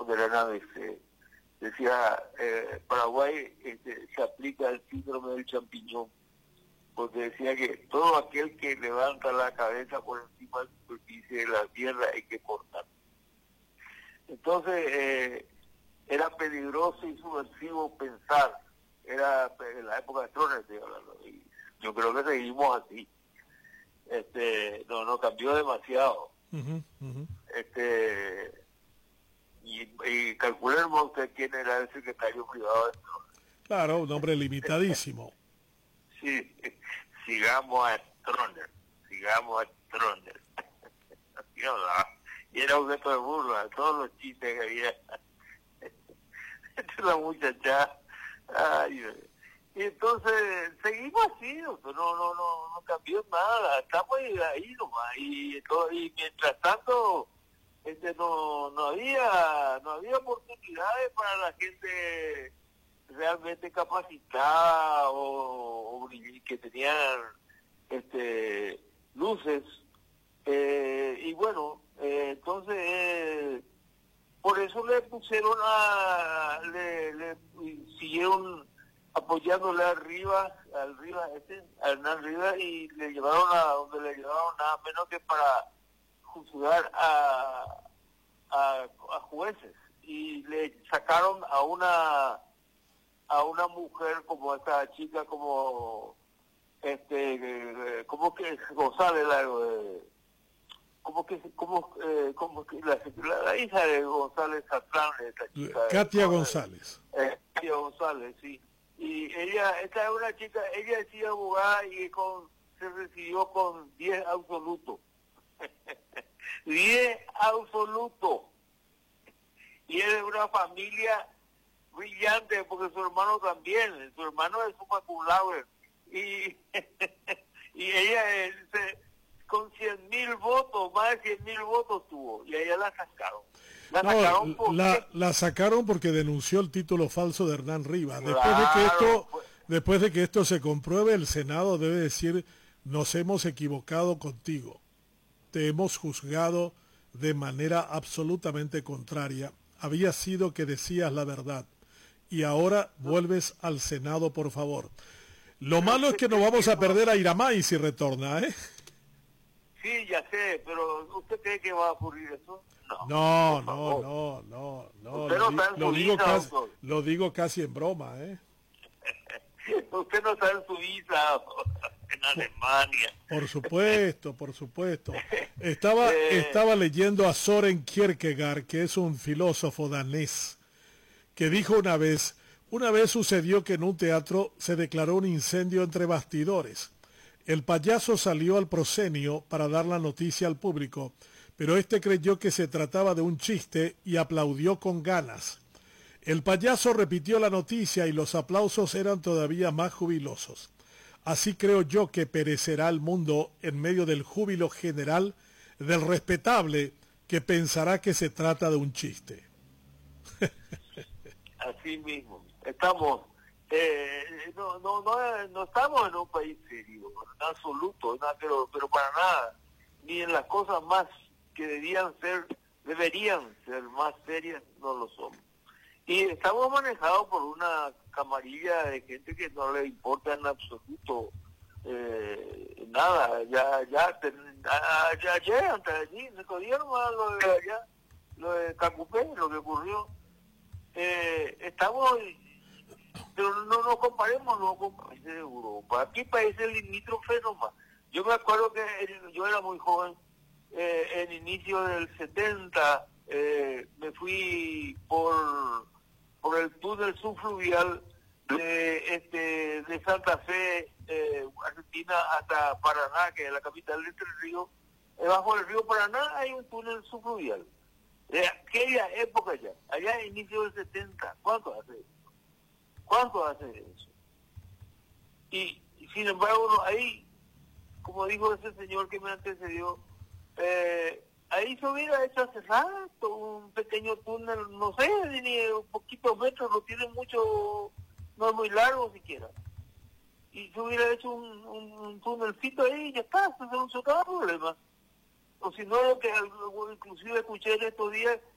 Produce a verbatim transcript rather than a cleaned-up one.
de la nave se decía, eh, Paraguay este, se aplica el síndrome del champiñón, porque decía que todo aquel que levanta la cabeza por encima de la superficie de la tierra hay que cortar. Entonces, eh, era peligroso y subversivo pensar, era en la época de Stroessner, estoy hablando, y yo creo que seguimos así. Este, no, no cambió demasiado. Uh-huh, uh-huh. Este, y, y calculemos usted quién era el secretario privado de Stroessner. Claro, un hombre limitadísimo. Sí, sigamos a Stroessner, sigamos a Stroessner. Y era objeto de burla, todos los chistes que había. La muchacha, ay, y entonces seguimos así, no, no, no, no cambió nada, estamos ahí nomás, y, todo, y mientras tanto, este, no, no había, no había oportunidades para la gente realmente capacitada o, o que tenían, este, luces, eh, y bueno, eh, entonces. Eh, Por eso le pusieron a, le, le siguieron apoyándole a Rivas, al Rivas este, a Hernán Rivas, y le llevaron a donde le llevaron nada menos que para juzgar a, a, a jueces, y le sacaron a una a una mujer como esta chica, como este, como que González, algo de como que como eh, como que la, la, la hija de González Satrán, esta chica Katia eh, González eh, Katia González, sí, y ella, esta es una chica, ella es abogada y con se recibió con diez absolutos. diez absolutos, y es de una familia brillante, porque su hermano también, su hermano es un maculauer, y y ella es, se con cien mil votos, más de cien mil votos tuvo, y a ella la sacaron. La no, sacaron porque... la, la sacaron porque denunció el título falso de Hernán Rivas. Claro, después de que esto, pues... después de que esto se compruebe, el Senado debe decir: nos hemos equivocado contigo, te hemos juzgado de manera absolutamente contraria, había sido que decías la verdad, y ahora vuelves al Senado, por favor. Lo malo es que no vamos a perder a Iramay si retorna, ¿eh? Sí, ya sé, pero ¿usted cree que va a ocurrir eso? No, no, no, no, no, no. Usted no lo, está en lo, su digo visa, casi, doctor. lo digo casi en broma, ¿eh? Usted no está en su visa en Alemania. Por supuesto, por supuesto. Estaba, eh... estaba leyendo a Soren Kierkegaard, que es un filósofo danés, que dijo una vez, una vez sucedió que en un teatro se declaró un incendio entre bastidores. El payaso salió al proscenio para dar la noticia al público, pero este creyó que se trataba de un chiste y aplaudió con ganas. El payaso repitió la noticia y los aplausos eran todavía más jubilosos. Así creo yo que perecerá el mundo en medio del júbilo general del respetable que pensará que se trata de un chiste. Así mismo, estamos... Eh, no, no, no, no estamos en un país serio, en absoluto, no, pero, pero para nada, ni en las cosas más que debían ser, deberían ser más serias, no lo somos. Y estamos manejados por una camarilla de gente que no le importa en absoluto eh, nada, ya, ya, ya, ya, ya, antes de allí, se cogieron más lo de allá, lo de Cacupé, lo que ocurrió. Eh, estamos... Pero no nos comparemos no con países de Europa, aquí países limítrofes nomás. Yo me acuerdo que yo era muy joven, eh, en inicio del setenta, eh, me fui por por el túnel subfluvial de este de Santa Fe, eh, Argentina, hasta Paraná, que es la capital de Entre Ríos. Eh, bajo el río Paraná hay un túnel subfluvial. De aquella época ya, allá en inicio del setenta, ¿cuánto hace? ¿Cuánto hace eso? Y, y sin embargo, no, ahí, como dijo ese señor que me antecedió, eh, ahí se hubiera hecho hace rato un pequeño túnel, no sé, ni un poquito metros, no tiene mucho, no es muy largo siquiera. Y se hubiera hecho un, un, un túnelcito ahí y ya está, se solucionaba el problema. O si no, lo que inclusive escuché en estos días,